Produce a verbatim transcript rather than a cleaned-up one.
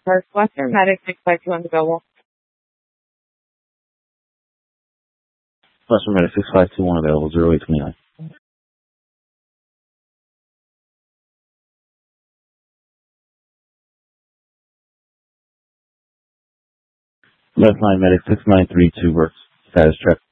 First Western Medic six five two unavailable. Western Medic six five two one available, zero eight two nine. Left line Medic six nine three two works. Status check.